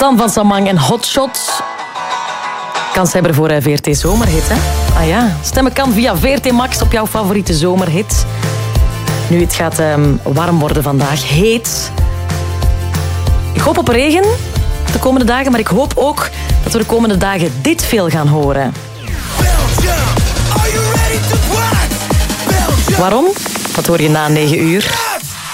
Stan van Samang en Hotshot. Kanshebber voor VRT Zomerhit, hè? Ah ja, stemmen kan via VRT Max op jouw favoriete zomerhit. Nu, het gaat warm worden vandaag. Heet. Ik hoop op regen de komende dagen, maar ik hoop ook dat we de komende dagen dit veel gaan horen. Waarom? Dat hoor je na 9 uur.